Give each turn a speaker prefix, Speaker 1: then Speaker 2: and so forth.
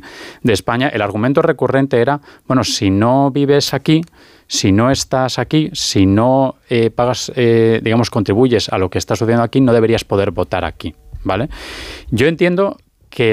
Speaker 1: de España, el argumento recurrente era, bueno, si no vives aquí, si no estás aquí, si no pagas, digamos, contribuyes a lo que está sucediendo aquí, no deberías poder votar aquí, ¿vale? Yo entiendo